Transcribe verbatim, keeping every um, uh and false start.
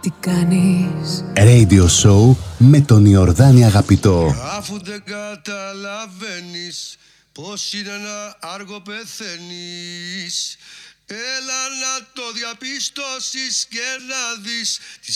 Τι κάνεις? Radio Show με τον Ιορδάνη Αγαπητό. Αφού δεν καταλαβαίνεις πως είναι ένα άργο πεθαίνεις, έλα να το διαπιστώσεις και να δεις